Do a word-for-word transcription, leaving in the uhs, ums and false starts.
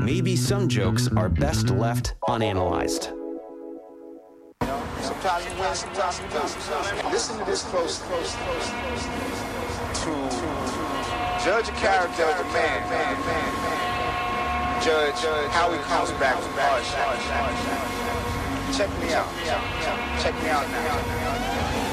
maybe some jokes are best left unanalyzed. Sometimes you win, sometimes you lose. Listen to this close, close, close, close. To judge a character of a man, man, man, man. Judge how he comes back from hardship. Check me out. Check me out now.